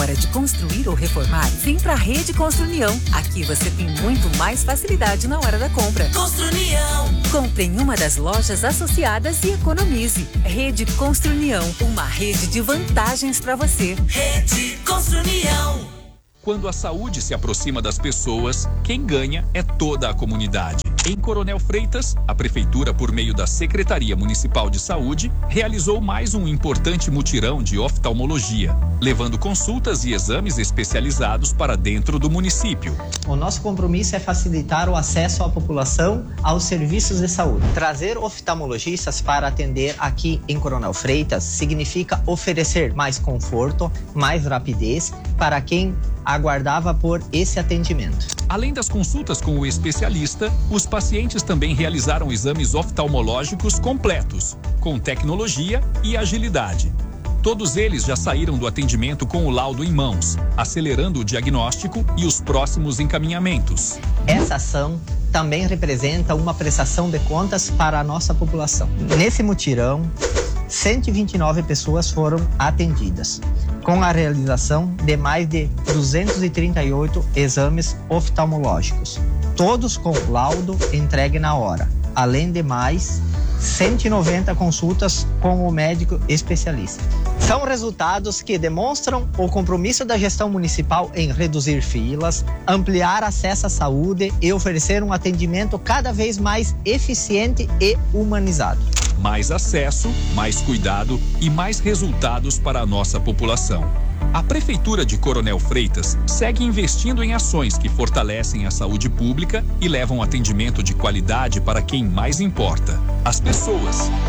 hora de construir ou reformar, vem pra Rede Construnião. Aqui você tem muito mais facilidade na hora da compra. Construnião. Compre em uma das lojas associadas e economize. Rede Construnião, uma rede de vantagens para você. Rede Construnião. Quando a saúde se aproxima das pessoas, quem ganha é toda a comunidade. Em Coronel Freitas, a Prefeitura, por meio da Secretaria Municipal de Saúde, realizou mais um importante mutirão de oftalmologia, levando consultas e exames especializados para dentro do município. O nosso compromisso é facilitar o acesso à população aos serviços de saúde. Trazer oftalmologistas para atender aqui em Coronel Freitas significa oferecer mais conforto, mais rapidez para quem aguardava por esse atendimento. Além das consultas com o especialista, os pacientes também realizaram exames oftalmológicos completos, com tecnologia e agilidade. Todos eles já saíram do atendimento com o laudo em mãos, acelerando o diagnóstico e os próximos encaminhamentos. Essa ação também representa uma prestação de contas para a nossa população. Nesse mutirão, 129 pessoas foram atendidas, com a realização de mais de 238 exames oftalmológicos, todos com laudo entregue na hora, além de mais 190 consultas com o médico especialista. São resultados que demonstram o compromisso da gestão municipal em reduzir filas, ampliar acesso à saúde e oferecer um atendimento cada vez mais eficiente e humanizado. Mais acesso, mais cuidado e mais resultados para a nossa população. A Prefeitura de Coronel Freitas segue investindo em ações que fortalecem a saúde pública e levam atendimento de qualidade para quem mais importa: as pessoas.